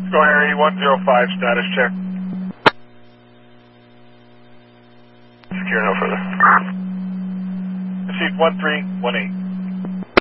Go Harry, 105, status check. Secure no further. Received 1318.